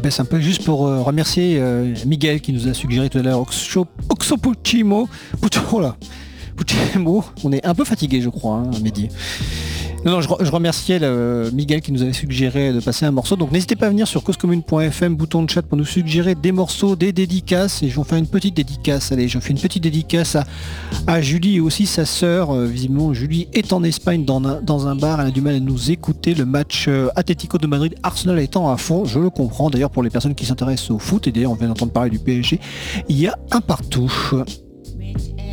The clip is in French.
baisse un peu juste pour remercier Miguel qui nous a suggéré tout à l'heure Oxopuccimo. Puccimo. On est un peu fatigué, je crois, hein, Mehdi. Non, je remerciais Miguel qui nous avait suggéré de passer un morceau. Donc n'hésitez pas à venir sur causecommune.fm, bouton de chat pour nous suggérer des morceaux, des dédicaces. Et je vais en faire une petite dédicace. Allez, je fais une petite dédicace à Julie et aussi sa sœur. Visiblement, Julie est en Espagne dans un bar. Elle a du mal à nous écouter. Le match Atlético de Madrid, Arsenal étant à fond, je le comprends. D'ailleurs, pour les personnes qui s'intéressent au foot, et d'ailleurs on vient d'entendre parler du PSG, il y a un partout.